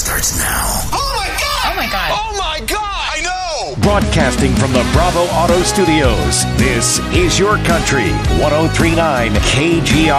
starts now. Oh my God! Oh my God! Oh my God! I know! Broadcasting from the Bravo Auto Studios, this is Your Country, 103.9 KGR.